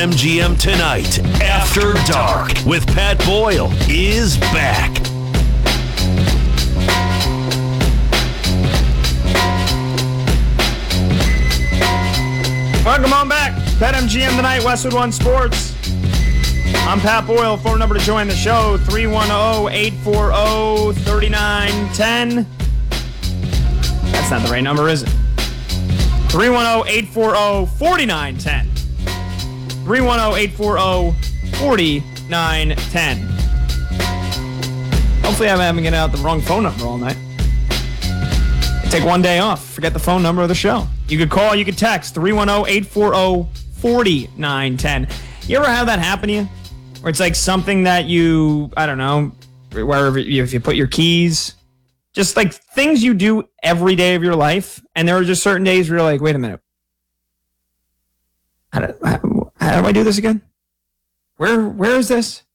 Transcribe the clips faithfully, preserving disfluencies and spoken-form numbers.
BetMGM Tonight, After Dark, with Pat Boyle, is back. Welcome on back. BetMGM Tonight, Westwood One Sports. I'm Pat Boyle. Phone number to join the show, three one zero, eight four zero, three nine one zero. That's not the right number, is it? three one zero, eight four zero, four nine one zero. three one zero, eight four zero, four nine one zero. Hopefully I haven't given out the wrong phone number all night. Take one day off. Forget the phone number of the show. You could call, you could text, three one zero, eight four zero, four nine one zero. You ever have that happen to you? Where it's like something that you, I don't know, wherever you, if you put your keys, just like things you do every day of your life, and there are just certain days where you're like, wait a minute. How do, how, how do I do this again? Where Where is this?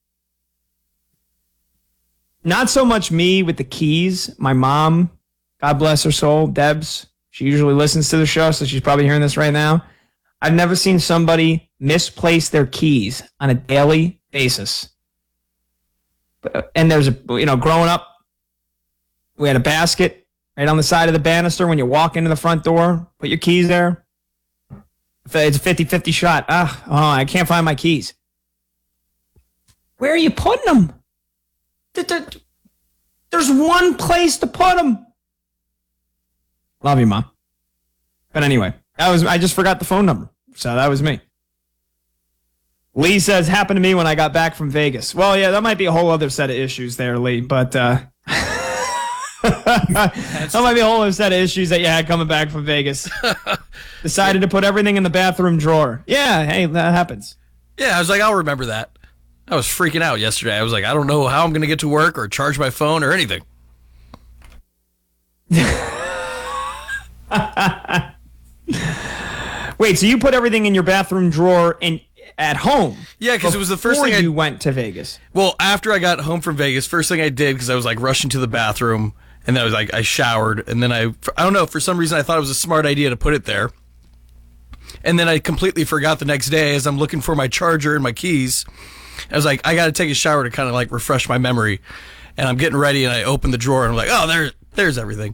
Not so much me with the keys. My mom, God bless her soul, Debs, she usually listens to the show, so she's probably hearing this right now. I've never seen somebody misplace their keys on a daily basis. And there's a, you know, growing up, we had a basket right on the side of the banister when you walk into the front door, put your keys there. It's a fifty-fifty shot. Ah, oh, I can't find my keys. Where are you putting them? There's one place to put them. Love you, Mom. But anyway, that was I just forgot the phone number. So that was me. Lee says, happened to me when I got back from Vegas. Well, yeah, that might be a whole other set of issues there, Lee. But uh, that might be a whole other set of issues that you had coming back from Vegas. Decided to put everything in the bathroom drawer. Yeah, hey, that happens. Yeah, I was like, I'll remember that. I was freaking out yesterday. I was like, I don't know how I'm going to get to work or charge my phone or anything. Wait, so you put everything in your bathroom drawer in at home? Yeah, because it was the first thing I, you I, went to Vegas. Well, after I got home from Vegas, first thing I did, because I was like rushing to the bathroom, and then I was like, I showered, and then I, I don't know, for some reason I thought it was a smart idea to put it there. And then I completely forgot the next day as I'm looking for my charger and my keys. I was like, I got to take a shower to kind of like refresh my memory. And I'm getting ready, and I open the drawer, and I'm like, oh, there, there's everything.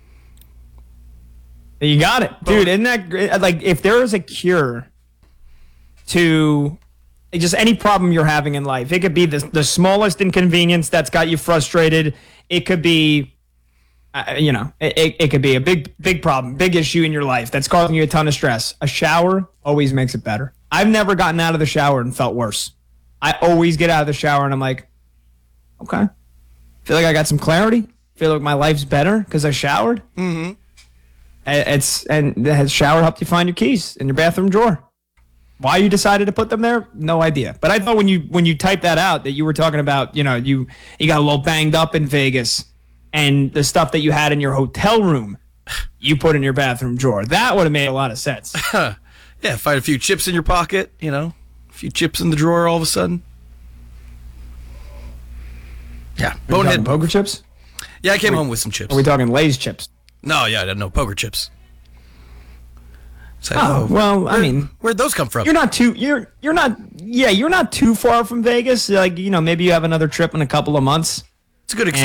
You got it. Dude, isn't that great? Like, if there is a cure to just any problem you're having in life, it could be the, the smallest inconvenience that's got you frustrated. It could be, uh, you know, it, it could be a big, big problem, big issue in your life that's causing you a ton of stress. A shower always makes it better. I've never gotten out of the shower and felt worse. I always get out of the shower and I'm like, okay. Feel like I got some clarity. Feel like my life's better because I showered. Mm-hmm. It's and has shower helped you find your keys in your bathroom drawer? Why you decided to put them there? No idea. But I thought when you when you typed that out that you were talking about, you know, you you got a little banged up in Vegas and the stuff that you had in your hotel room, you put in your bathroom drawer. That would have made a lot of sense. Yeah, find a few chips in your pocket, you know, a few chips in the drawer all of a sudden. Yeah, bonehead poker chips. Yeah, I came home with some chips. Are we talking Lay's chips? No, yeah, I didn't know poker chips. So, oh, well, where, I mean, where'd those come from? You're not too, you're, you're not, yeah, you're not too far from Vegas. Like, you know, maybe you have another trip in a couple of months. It's a good excuse.